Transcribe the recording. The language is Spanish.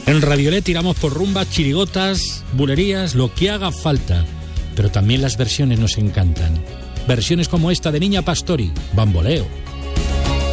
En Radiolet tiramos por rumbas, chirigotas, bulerías, lo que haga falta. Pero también las versiones nos encantan. Versiones como esta de Niña Pastori, Bamboleo.